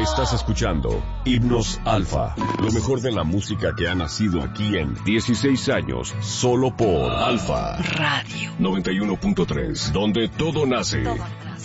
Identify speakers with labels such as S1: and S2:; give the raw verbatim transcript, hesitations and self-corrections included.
S1: Estás escuchando Himnos Alfa, lo mejor de la música que ha nacido aquí en dieciséis años, solo por Alfa
S2: Radio
S1: noventa y uno punto tres, donde todo nace.
S2: Todo.